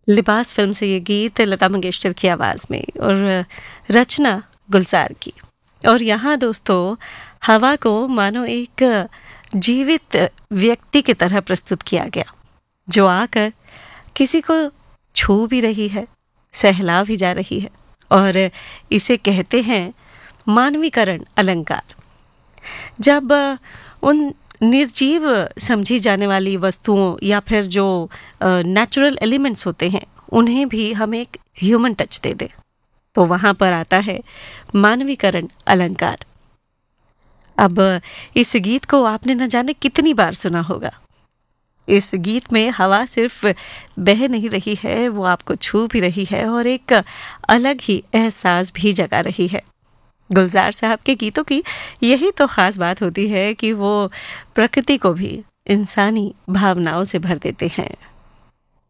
लिबास फिल्म से ये गीत लता मंगेशकर की आवाज़ में और रचना गुलजार की। और यहाँ दोस्तों हवा को मानो एक जीवित व्यक्ति की तरह प्रस्तुत किया गया, जो आकर किसी को छू भी रही है, सहला भी जा रही है। और इसे कहते हैं मानवीकरण अलंकार। जब उन निर्जीव समझी जाने वाली वस्तुओं या फिर जो नेचुरल एलिमेंट्स होते हैं उन्हें भी हम एक ह्यूमन टच दे दें, तो वहाँ पर आता है मानवीकरण अलंकार। अब इस गीत को आपने न जाने कितनी बार सुना होगा। इस गीत में हवा सिर्फ बह नहीं रही है, वो आपको छू भी रही है और एक अलग ही एहसास भी जगा रही है। गुलजार साहब के गीतों की यही तो खास बात होती है कि वो प्रकृति को भी इंसानी भावनाओं से भर देते हैं।